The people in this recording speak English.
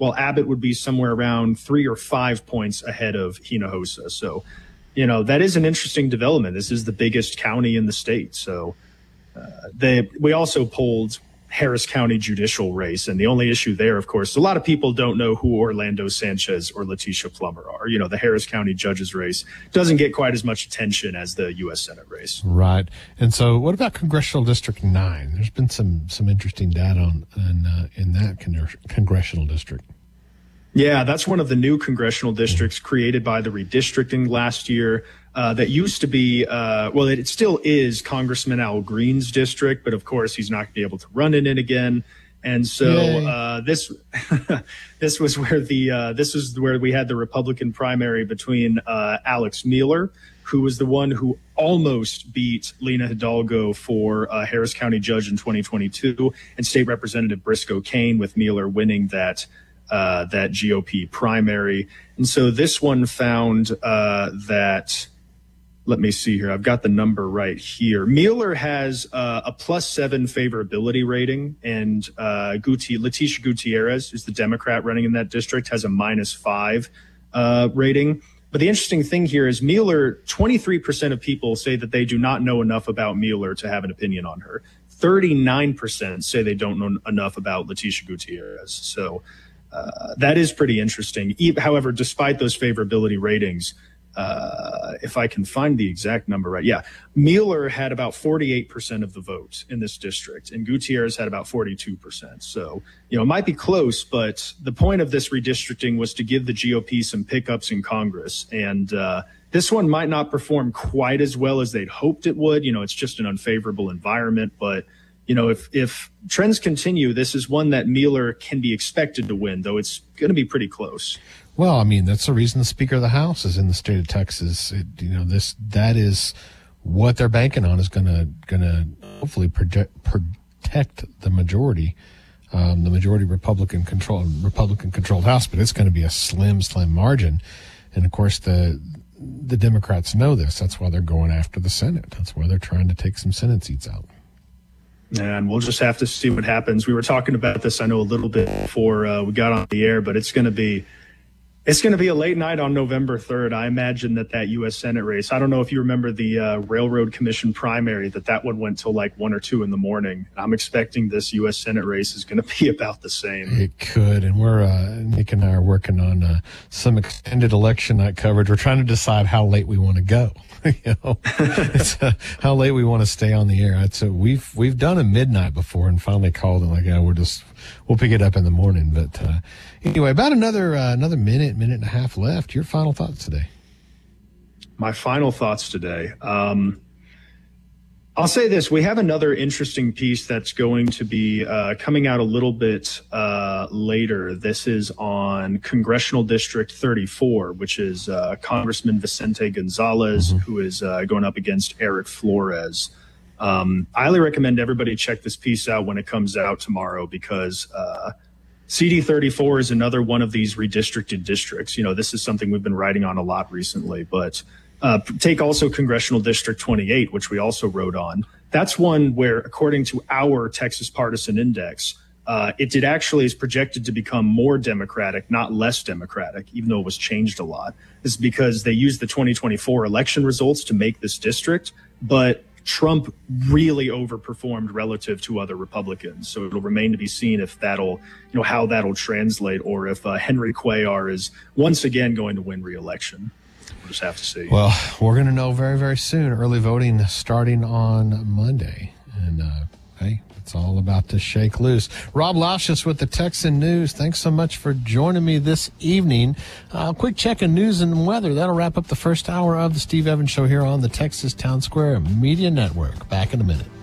while Abbott would be somewhere around 3 or 5 points ahead of Hinojosa. So, that is an interesting development. This is the biggest county in the state. So we also polled Harris County judicial race. And the only issue there, of course, a lot of people don't know who Orlando Sanchez or Letitia Plummer are. The Harris County judges race doesn't get quite as much attention as the U.S. Senate race. Right. And so what about Congressional District 9? There's been some interesting data in that congressional district. Yeah, that's one of the new congressional districts created by the redistricting last year. That used to be, it still is Congressman Al Green's district, but of course he's not going to be able to run in it again. And so this was where this is where we had the Republican primary between Alex Mueller, who was the one who almost beat Lena Hidalgo for Harris County judge in 2022, and State Representative Briscoe Cain, with Mueller winning that GOP primary. And so this one found that. Let me see here. I've got the number right here. Mueller has a +7 favorability rating, and Leticia Gutierrez is the Democrat running in that district, has a -5 rating. But the interesting thing here is Mueller, 23% of people say that they do not know enough about Mueller to have an opinion on her. 39% say they don't know enough about Leticia Gutierrez. So that is pretty interesting. However, despite those favorability ratings, if I can find the exact number right. Yeah. Mueller had about 48% of the vote in this district, and Gutierrez had about 42%. So, it might be close, but the point of this redistricting was to give the GOP some pickups in Congress. And this one might not perform quite as well as they'd hoped it would. It's just an unfavorable environment. But, if trends continue, this is one that Mueller can be expected to win, though it's going to be pretty close. Well, I mean, that's the reason the Speaker of the House is in the state of Texas. That is what they're banking on, is going to hopefully protect the majority Republican controlled House, but it's going to be a slim margin. And of course, the Democrats know this. That's why they're going after the Senate. That's why they're trying to take some Senate seats out. And we'll just have to see what happens. We were talking about this, I know, a little bit before we got on the air, but it's going to be a late night on November 3rd. I imagine that U.S. Senate race, I don't know if you remember the Railroad Commission primary, that one went till like 1 or 2 in the morning. I'm expecting this U.S. Senate race is going to be about the same. It could. And we're, Nick and I are working on some extended election night coverage. We're trying to decide how late we want to go. It's how late we want to stay on the air. So we've done a midnight before and finally called and like, we'll pick it up in the morning. But anyway, about another minute and a half left. Your final thoughts today? My final thoughts today. I'll say this. We have another interesting piece that's going to be coming out a little bit later. This is on Congressional District 34, which is Congressman Vicente Gonzalez, who is going up against Eric Flores. I highly recommend everybody check this piece out when it comes out tomorrow, because CD 34 is another one of these redistricted districts. This is something we've been writing on a lot recently, but take also Congressional District 28, which we also wrote on. That's one where, according to our Texas Partisan Index, it actually is projected to become more Democratic, not less Democratic, even though it was changed a lot. This is because they used the 2024 election results to make this district, but Trump really overperformed relative to other Republicans. So it'll remain to be seen if that'll, how that'll translate, or if Henry Cuellar is once again going to win re-election. We'll just have to see. Well, we're going to know very, very soon. Early voting starting on Monday. And, hey, it's all about to shake loose. Rob Lausches with the Texan News. Thanks so much for joining me this evening. Quick check of news and weather. That'll wrap up the first hour of the Steve Evans Show here on the Texas Town Square Media Network. Back in a minute.